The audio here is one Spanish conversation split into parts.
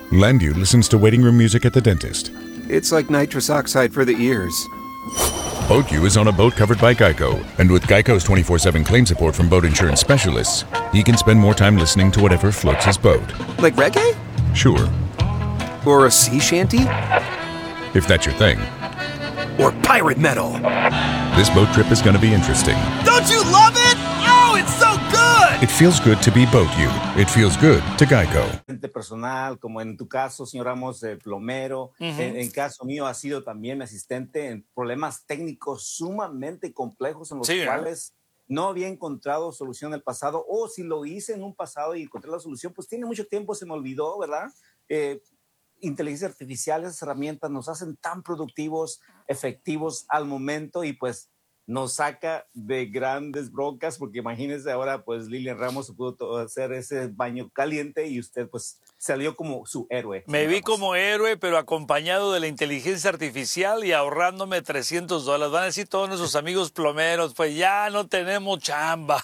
Landu listens to waiting room music at the dentist. It's like nitrous oxide for the ears. BoatU is on a boat covered by Geico, and with Geico's 24/7 claim support from boat insurance specialists, he can spend more time listening to whatever floats his boat. Like reggae? Sure, Or a sea shanty? if that's your thing. Or pirate metal? This boat trip is going to be interesting. Don't you love it? Oh, it's so good! It feels good to be BoatU. It feels good to Geico. Personal, como en tu caso, señor Ramos, plomero. En caso mío ha sido también mi asistente en problemas técnicos sumamente complejos en los cuales no había encontrado solución en el pasado, o si lo hice en un pasado y encontré la solución, pues tiene mucho tiempo, se me olvidó, ¿verdad? Inteligencia artificial, esas herramientas nos hacen tan productivos, efectivos al momento, y pues nos saca de grandes broncas, porque imagínense ahora, pues Lilian Ramos se pudo hacer ese baño caliente y usted pues salió como su héroe. Me vi como héroe, pero acompañado de la inteligencia artificial y ahorrándome $300. Van a decir todos nuestros amigos plomeros, pues ya no tenemos chamba.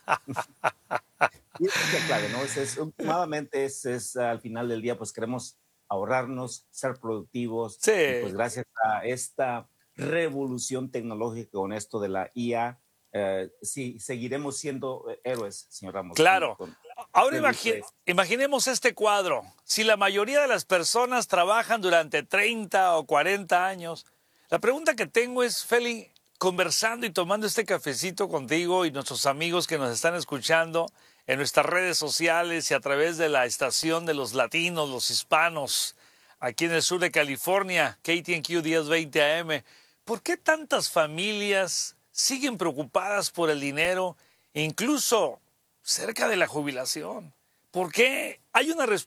Y claro, ¿no? Últimamente es al final del día, pues queremos ahorrarnos, ser productivos. Sí. Y pues gracias a esta revolución tecnológica con esto de la IA, sí, seguiremos siendo héroes, señor Ramos. Claro. Ahora imaginemos este cuadro. Si la mayoría de las personas trabajan durante 30 o 40 años, la pregunta que tengo es, Feli, conversando y tomando este cafecito contigo y nuestros amigos que nos están escuchando en nuestras redes sociales y a través de la estación de los latinos, los hispanos, aquí en el sur de California, KTNQ 1020 AM, ¿por qué tantas familias siguen preocupadas por el dinero, incluso cerca de la jubilación? ¿Por qué? Hay una respuesta.